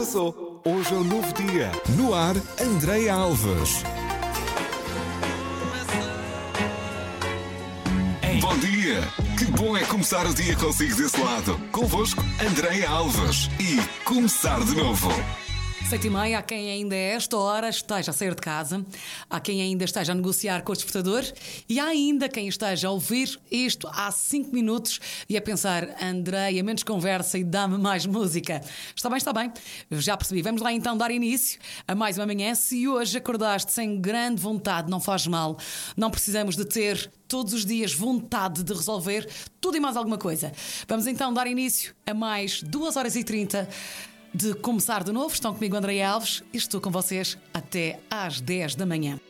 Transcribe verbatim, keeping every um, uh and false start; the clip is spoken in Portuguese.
Passou. Hoje é um novo dia. No ar, Andreia Alves. Bom dia! Que bom é começar o dia consigo desse lado. Convosco, Andreia Alves. E começar de novo. Sete e meia, há quem ainda a esta hora esteja a sair de casa, há quem ainda esteja a negociar com o despertador e há ainda quem esteja a ouvir isto há cinco minutos e a pensar: Andreia, menos conversa e dá-me mais música. Está bem, está bem, já percebi. Vamos lá então dar início a mais uma manhã. Se hoje acordaste sem grande vontade, não faz mal, não precisamos de ter todos os dias vontade de resolver tudo e mais alguma coisa. Vamos então dar início a mais duas horas e trinta de começar de novo. Estão comigo Andreia Alves e estou com vocês até às dez da manhã.